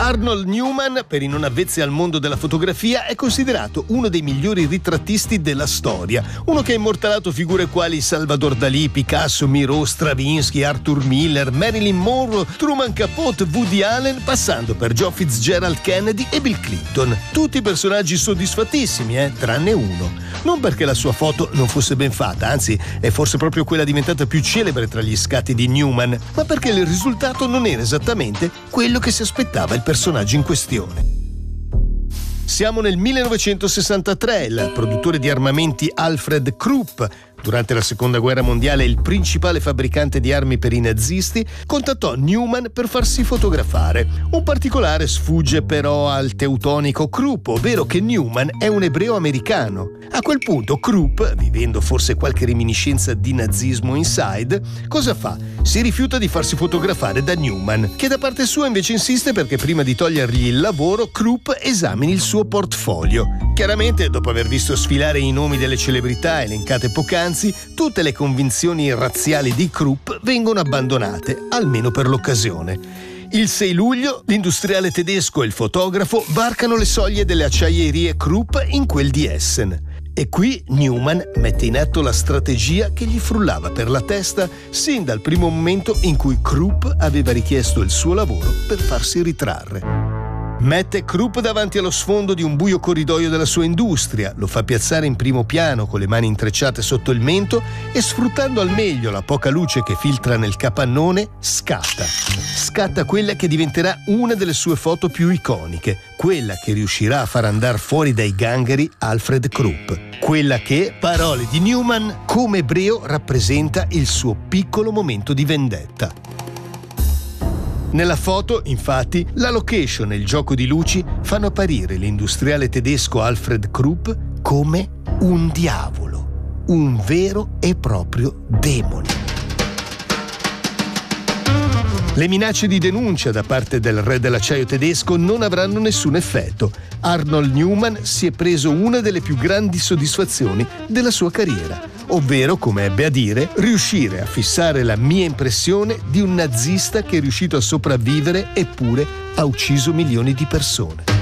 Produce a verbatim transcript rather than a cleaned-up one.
Arnold Newman, per i non avvezzi al mondo della fotografia, è considerato uno dei migliori ritrattisti della storia, uno che ha immortalato figure quali Salvador Dalì, Picasso, Miro, Stravinsky, Arthur Miller, Marilyn Monroe, Truman Capote, Woody Allen, passando per John Fitzgerald Kennedy e Bill Clinton. Tutti personaggi soddisfattissimi, eh, tranne uno. Non perché la sua foto non fosse ben fatta, anzi è forse proprio quella diventata più celebre tra gli scatti di Newman, ma perché il risultato non era esattamente quello che si aspettava il personaggio in questione. Siamo nel millenovecentosessantatré, il produttore di armamenti Alfred Krupp, durante la seconda guerra mondiale il principale fabbricante di armi per i nazisti, contattò Newman per farsi fotografare. Un particolare sfugge però al teutonico Krupp, ovvero che Newman è un ebreo americano. A quel punto Krupp, vivendo forse qualche reminiscenza di nazismo inside, cosa fa? Si rifiuta di farsi fotografare da Newman, che da parte sua invece insiste perché prima di togliergli il lavoro Krupp esamini il suo portfolio. Chiaramente, dopo aver visto sfilare i nomi delle celebrità elencate poc'anzi, tutte le convinzioni razziali di Krupp vengono abbandonate, almeno per l'occasione. Il sei luglio l'industriale tedesco e il fotografo varcano le soglie delle acciaierie Krupp in quel di Essen. E qui Newman mette in atto la strategia che gli frullava per la testa sin dal primo momento in cui Krupp aveva richiesto il suo lavoro per farsi ritrarre. Mette Krupp davanti allo sfondo di un buio corridoio della sua industria, lo fa piazzare in primo piano con le mani intrecciate sotto il mento e, sfruttando al meglio la poca luce che filtra nel capannone, scatta. Scatta quella che diventerà una delle sue foto più iconiche, quella che riuscirà a far andare fuori dai gangheri Alfred Krupp. Quella che, parole di Newman, come ebreo rappresenta il suo piccolo momento di vendetta. Nella foto, infatti, la location e il gioco di luci fanno apparire l'industriale tedesco Alfred Krupp come un diavolo, un vero e proprio demone. Le minacce di denuncia da parte del re dell'acciaio tedesco non avranno nessun effetto. Arnold Newman si è preso una delle più grandi soddisfazioni della sua carriera, ovvero, come ebbe a dire, riuscire a fissare la mia impressione di un nazista che è riuscito a sopravvivere eppure ha ucciso milioni di persone.